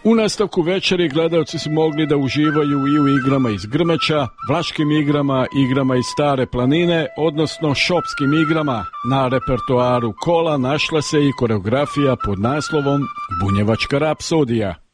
U nastavku večeri gledalci su mogli da uživaju i u igrama iz Grmeća, vlaškim igrama, igrama iz Stare planine, odnosno šopskim igrama. Na repertoaru kola našla se i koreografija pod naslovom Bunjevačka rapsodija.